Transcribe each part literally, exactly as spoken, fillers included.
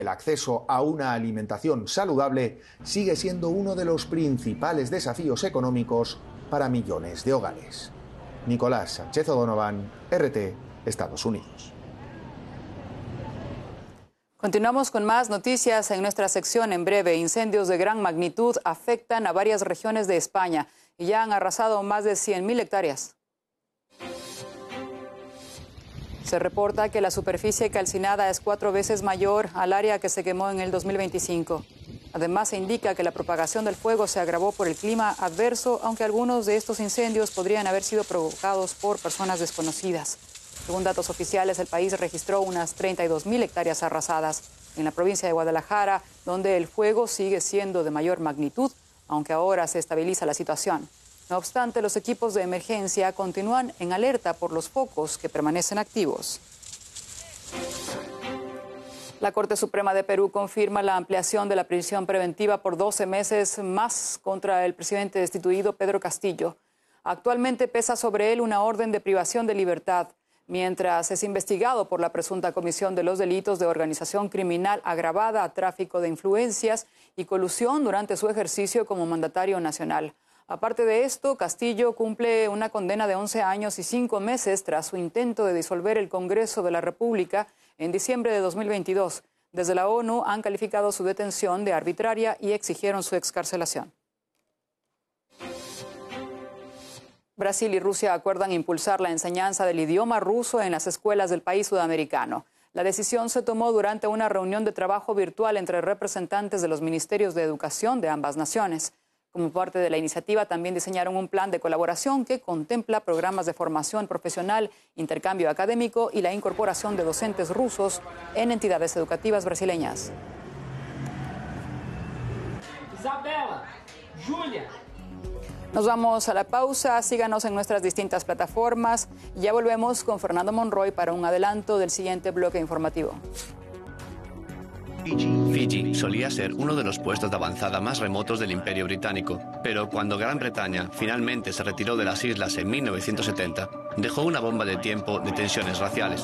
El acceso a una alimentación saludable sigue siendo uno de los principales desafíos económicos para millones de hogares. Nicolás Sánchez O'Donovan, R T, Estados Unidos. Continuamos con más noticias en nuestra sección en breve. Incendios de gran magnitud afectan a varias regiones de España y ya han arrasado más de cien mil hectáreas. Se reporta que la superficie calcinada es cuatro veces mayor al área que se quemó en el dos mil veinticinco. Además, se indica que la propagación del fuego se agravó por el clima adverso, aunque algunos de estos incendios podrían haber sido provocados por personas desconocidas. Según datos oficiales, el país registró unas treinta y dos mil hectáreas arrasadas en la provincia de Guadalajara, donde el fuego sigue siendo de mayor magnitud, aunque ahora se estabiliza la situación. No obstante, los equipos de emergencia continúan en alerta por los focos que permanecen activos. La Corte Suprema de Perú confirma la ampliación de la prisión preventiva por doce meses más contra el presidente destituido Pedro Castillo. Actualmente pesa sobre él una orden de privación de libertad, mientras es investigado por la presunta comisión de los delitos de organización criminal agravada, tráfico de influencias y colusión durante su ejercicio como mandatario nacional. Aparte de esto, Castillo cumple una condena de once años y cinco meses tras su intento de disolver el Congreso de la República en diciembre de dos mil veintidós. Desde la ONU han calificado su detención de arbitraria y exigieron su excarcelación. Brasil y Rusia acuerdan impulsar la enseñanza del idioma ruso en las escuelas del país sudamericano. La decisión se tomó durante una reunión de trabajo virtual entre representantes de los ministerios de educación de ambas naciones. Como parte de la iniciativa, también diseñaron un plan de colaboración que contempla programas de formación profesional, intercambio académico y la incorporación de docentes rusos en entidades educativas brasileñas. Isabela, Julia. Nos vamos a la pausa, síganos en nuestras distintas plataformas. Ya volvemos con Fernando Monroy para un adelanto del siguiente bloque informativo. Fiji solía ser uno de los puestos de avanzada más remotos del Imperio Británico, pero cuando Gran Bretaña finalmente se retiró de las islas en mil novecientos setenta, dejó una bomba de tiempo de tensiones raciales.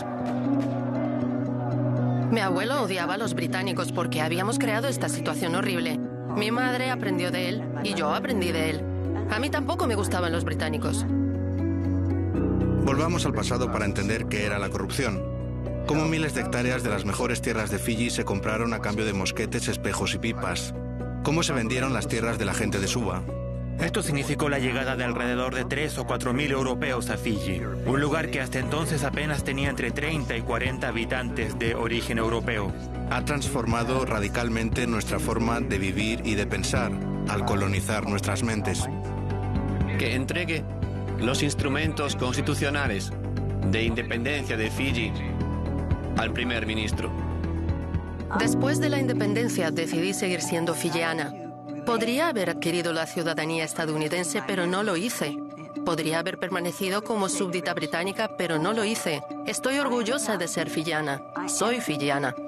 Mi abuelo odiaba a los británicos porque habíamos creado esta situación horrible. Mi madre aprendió de él y yo aprendí de él. A mí tampoco me gustaban los británicos. Volvamos al pasado para entender qué era la corrupción. Cómo miles de hectáreas de las mejores tierras de Fiji se compraron a cambio de mosquetes, espejos y pipas. Cómo se vendieron las tierras de la gente de Suba. Esto significó la llegada de alrededor de tres o cuatro mil europeos a Fiji, un lugar que hasta entonces apenas tenía entre treinta y cuarenta habitantes de origen europeo. Ha transformado radicalmente nuestra forma de vivir y de pensar al colonizar nuestras mentes. Que entregue los instrumentos constitucionales de independencia de Fiji al primer ministro. Después de la independencia decidí seguir siendo fijiana. Podría haber adquirido la ciudadanía estadounidense, pero no lo hice. Podría haber permanecido como súbdita británica, pero no lo hice. Estoy orgullosa de ser fijiana. Soy fijiana.